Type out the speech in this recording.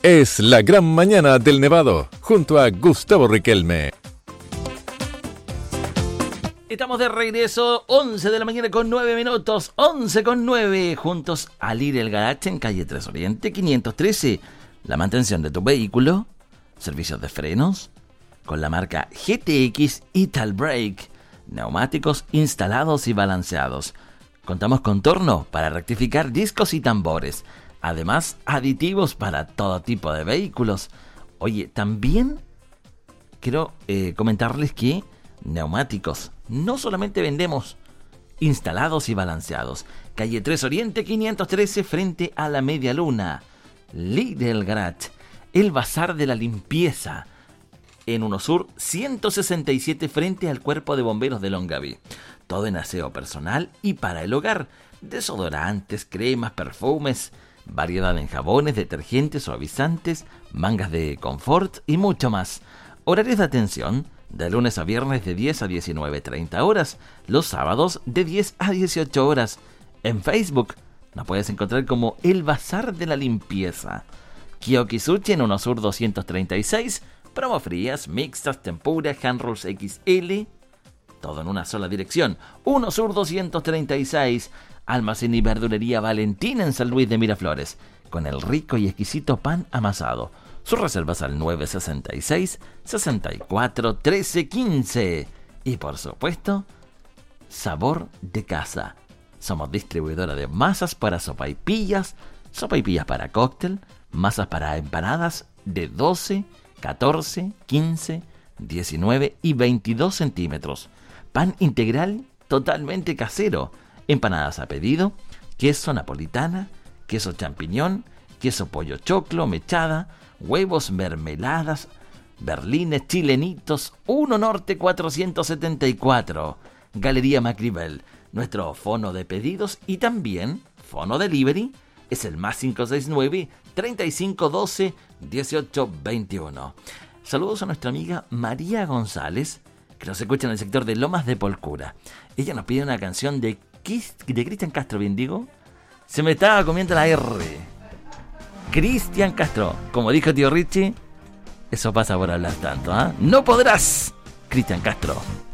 Es la gran mañana del Nevado, junto a Gustavo Riquelme. Estamos de regreso, 11 de la mañana con 9 minutos, 11 con 9, juntos a Lire el Garage en calle 3 Oriente 513. La mantención de tu vehículo, servicios de frenos, con la marca GTX Italbrake, neumáticos instalados y balanceados. Contamos con torno para rectificar discos y tambores. Además, aditivos para todo tipo de vehículos. Oye, también quiero comentarles que neumáticos no solamente vendemos instalados y balanceados. Calle 3 Oriente 513 frente a la Media Luna. Lidl Garage, el bazar de la limpieza. En Uno Sur 167 frente al Cuerpo de Bomberos de Longaví. Todo en aseo personal y para el hogar. Desodorantes, cremas, perfumes, variedad en jabones, detergentes, suavizantes, mangas de confort y mucho más. Horarios de atención de lunes a viernes de 10 a 19:30 horas, los sábados de 10 a 18 horas. En Facebook nos puedes encontrar como El Bazar de la Limpieza. Kiyoki Sushi en Uno Sur 236, promo frías, mixtas, tempura, hand rolls XL, todo en una sola dirección. Uno Sur 236, Almacén y Verdulería Valentina en San Luis de Miraflores, con el rico y exquisito pan amasado. Sus reservas al 966-64-1315. Y por supuesto, Sabor de Casa. Somos distribuidora de masas para sopaipillas para cóctel, masas para empanadas de 12, 14, 15, 19 y 22 centímetros. Pan integral totalmente casero. Empanadas a pedido, queso napolitana, queso champiñón, queso pollo choclo, mechada, huevos, mermeladas, berlines, chilenitos, 1 Norte 474, Galería Macribel. Nuestro fono de pedidos y también fono delivery es el más 569-3512-1821. Saludos a nuestra amiga María González, que nos escucha en el sector de Lomas de Polcura. Ella nos pide una canción de Cristian Castro, bien digo. Se me estaba comiendo la R. Cristian Castro. Como dijo tío Richie, eso pasa por hablar tanto, ¿ah? No podrás, Cristian Castro.